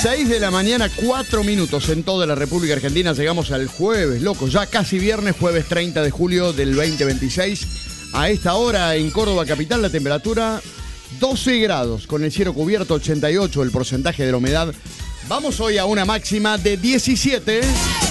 6 de la mañana, 4 minutos en toda la República Argentina. Llegamos al jueves, loco, ya casi viernes, jueves 30 de julio del 2026. A esta hora en Córdoba capital la temperatura 12 grados, con el cielo cubierto, 88 el porcentaje de la humedad. Vamos hoy a una máxima de 17.